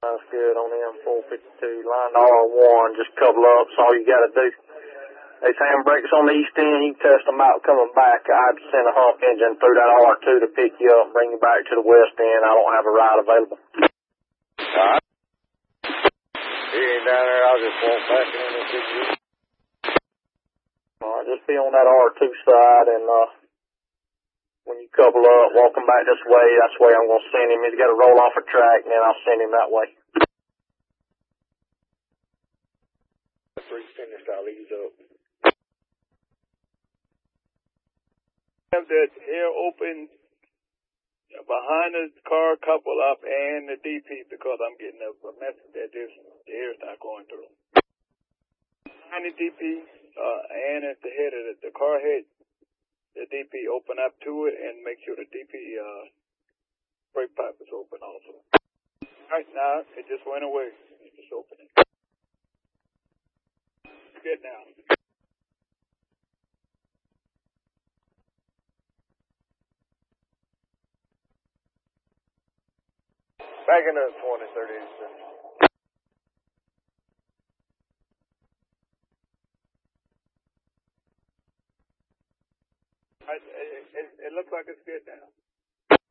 That's good on the M452. Line to R1, just couple up. That's all you got to do. These handbrakes on the east end, you can test them out coming back. I'd send a hump engine through that R2 to pick you up and bring you back to the west end. I don't have a ride available. Alright. He ain't down there. I'll just walk back in and pick you up. Alright, just be on that R2 side, and when you couple up, walk him back this way. That's the way I'm going to send him. He's got to roll off a track, and then I'll send him that way. 3 finished, I'll ease up. Have that air open behind the car couple up and the DP, because I'm getting a message that the air's not going through. Behind the DP and at the head of the car head, the DP open up to it and make sure the DP brake pipe is open also. Right now, it just went away. It's just opening. Good now. Back in the 20, 30, It looks like it's good now.